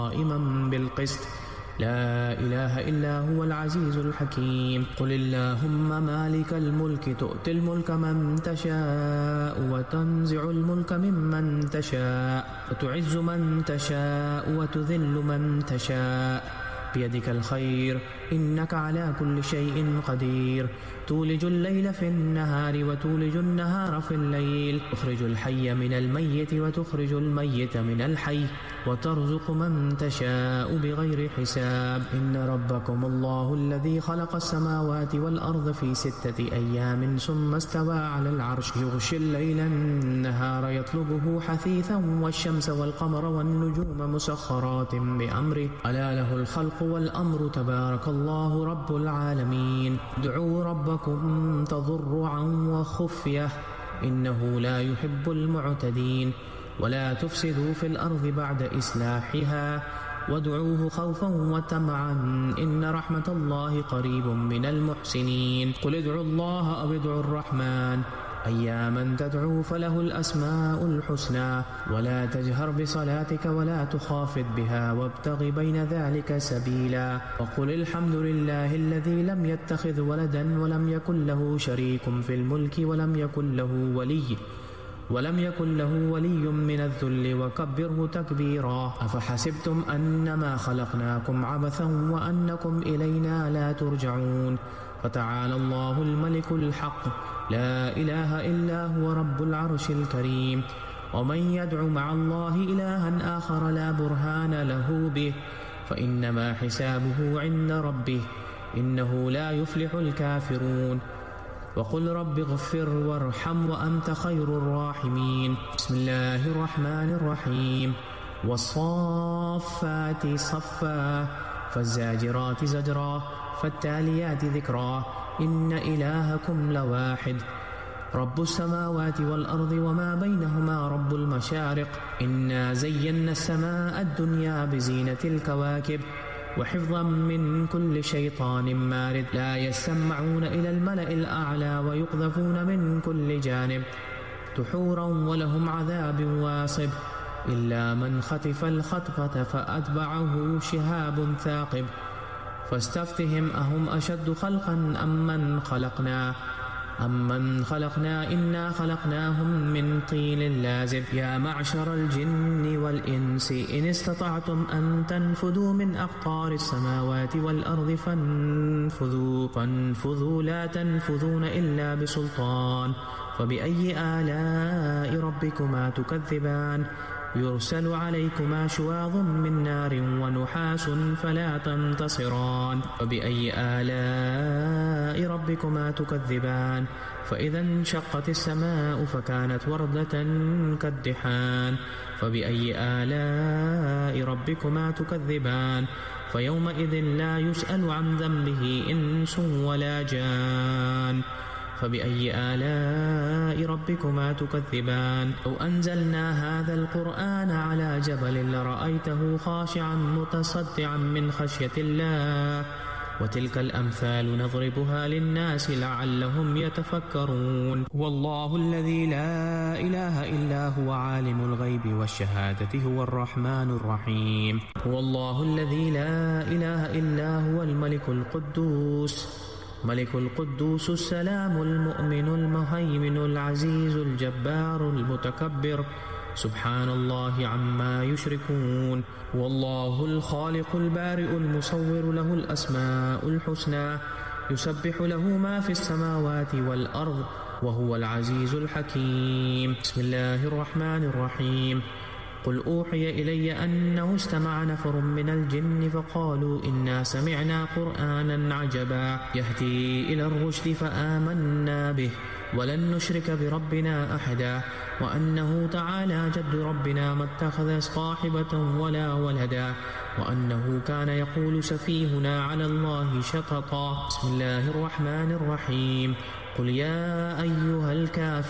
قائما بالقسط لا إله إلا هو العزيز الحكيم. قل اللهم مالك الملك تؤتي الملك من تشاء وتنزع الملك ممن تشاء وتعز من تشاء وتذل من تشاء بيدك الخير إنك على كل شيء قدير. تولج الليل في النهار وتولج النهار في الليل تخرج الحي من الميت وتخرج الميت من الحي وترزق من تشاء بغير حساب. إن ربكم الله الذي خلق السماوات والأرض في 6 أيام ثم استوى على العرش يغشي الليل النهار يطلبه حثيثا والشمس والقمر والنجوم مسخرات بأمره ألا له الخلق والأمر تبارك الله رب العالمين. ادعوا ربكم تضرعا وخفية إنه لا يحب المعتدين ولا تفسدوا في الأرض بعد إصلاحها وادعوه خوفا وطمعا إن رحمة الله قريب من المحسنين. قل ادعوا الله أو ادعوا الرحمن أياما تدعو فله الأسماء الحسنى ولا تجهر بصلاتك ولا تخافت بها وابتغ بين ذلك سبيلا. وقل الحمد لله الذي لم يتخذ ولدا ولم يكن له شريك في الملك ولم يكن له ولي من الذل وكبره تكبيرا. أفحسبتم أنما خلقناكم عبثا وأنكم إلينا لا ترجعون. فتعالى الله الملك الحق لا إله إلا هو رب العرش الكريم. ومن يدع مع الله إلها آخر لا برهان له به فإنما حسابه عند ربه إنه لا يفلح الكافرون. وقل رب اغفر وارحم وأنت خير الراحمين. بسم الله الرحمن الرحيم. والصافات صفا فالزاجرات زجرا فالتاليات ذكرا إن إلهكم لواحد رب السماوات والأرض وما بينهما رب المشارق. إنا زينا السماء الدنيا بزينة الكواكب وحفظا من كل شيطان مارد لا يسمعون إلى الملأ الأعلى ويقذفون من كل جانب دحورا ولهم عذاب واصب إلا من خطف الخطفة فأتبعه شهاب ثاقب. فاستفتهم أهم أشد خلقا أمن خلقنا إنا خلقناهم من طين لازب. يا معشر الجن والإنس إن استطعتم أن تنفذوا من أقطار السماوات والأرض فانفذوا لا تنفذون إلا بسلطان. فبأي آلاء ربكما تكذبان يرسل عليكما شواظ من نار ونحاس فلا تنتصران. فبأي آلاء ربكما تكذبان فإذا انشقت السماء فكانت وردة كالدحان. فبأي آلاء ربكما تكذبان فيومئذ لا يسأل عن ذنبه إنس ولا جان. فبأي آلاء ربكما تكذبان لو أنزلنا هذا القرآن على جبل لرأيته خاشعا متصدعا من خشية الله وتلك الأمثال نضربها للناس لعلهم يتفكرون. والله الذي لا إله إلا هو عالم الغيب والشهادة هو الرحمن الرحيم. والله الذي لا إله إلا هو الملك القدوس السلام المؤمن المهيمن العزيز الجبار المتكبر سبحان الله عما يشركون. والله الخالق البارئ المصور له الأسماء الحسنى يسبح له ما في السماوات والأرض وهو العزيز الحكيم. بسم الله الرحمن الرحيم. قل أوحي إلي أنه استمع نفر من الجن فقالوا إنا سمعنا قرآنا عجبا يهدي إلى الرشد فآمنا به ولن نشرك بربنا أحدا وأنه تعالى جد ربنا ما اتخذ صاحبة ولا ولدا وأنه كان يقول سفيهنا على الله شططا. بسم الله الرحمن الرحيم. قل يا أيها الكافرون